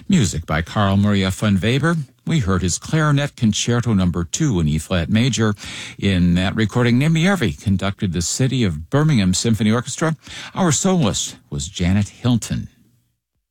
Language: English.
Music by Carl Maria von Weber. We heard his Clarinet Concerto No. 2 in E-flat major. In that recording, Nimbi conducted the City of Birmingham Symphony Orchestra. Our soloist was Janet Hilton.